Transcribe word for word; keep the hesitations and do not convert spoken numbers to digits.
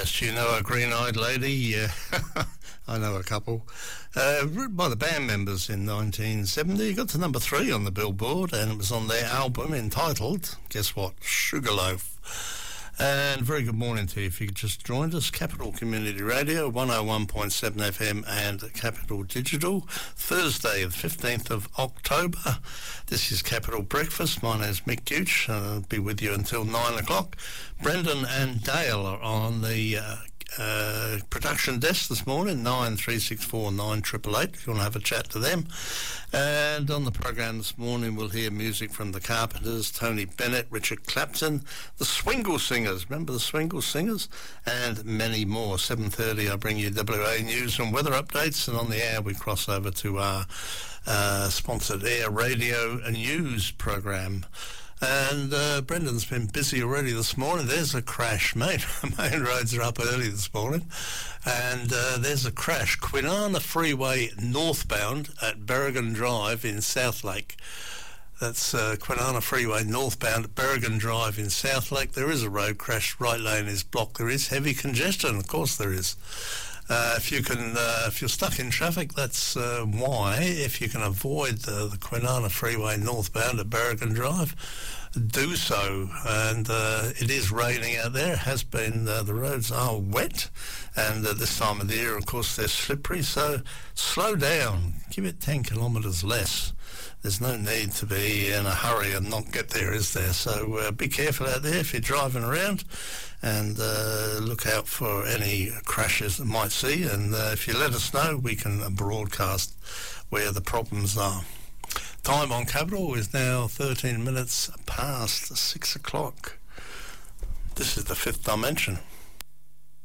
Yes, you know a green-eyed lady? Yeah, I know a couple. Uh, written by the band members in nineteen seventy, got to number three on the Billboard, and it was on their album entitled, guess what, Sugarloaf. And very good morning to you. If you could just join us, Capital Community Radio, one oh one point seven F M and Capital Digital, Thursday the fifteenth of October. This is Capital Breakfast. My name's Mick Gooch. I'll be with you until nine o'clock. Brendan and Dale are on the uh, uh, production desk this morning, nine three six four nine eight eight eight, if you want to have a chat to them. And on the program this morning, we'll hear music from the Carpenters, Tony Bennett, Richard Clapton, the Swingle Singers, remember the Swingle Singers, and many more. seven thirty, I bring you W A News and weather updates, and on the air we cross over to our uh, sponsored Air Radio and News program. And uh, Brendan's been busy already this morning. There's a crash, mate. Main roads are up early this morning. And uh, there's a crash. Kwinana Freeway northbound at Berrigan Drive in Southlake. That's uh, Kwinana Freeway northbound at Berrigan Drive in Southlake. There is a road crash. Right lane is blocked. There is heavy congestion. Of course there is. Uh, if you can, uh, if you're stuck in traffic, that's uh, why. If you can avoid uh, the Kwinana Freeway northbound at Berrigan Drive, do so. And uh, it is raining out there. It has been. Uh, the roads are wet, and uh, this time of the year, of course, they're slippery. So slow down. Give it ten kilometres less. There's no need to be in a hurry and not get there, is there? So uh, be careful out there if you're driving around, and uh, look out for any crashes that might see. And uh, if you let us know, we can broadcast where the problems are. Time on Capital is now thirteen minutes past six o'clock. This is the Fifth Dimension.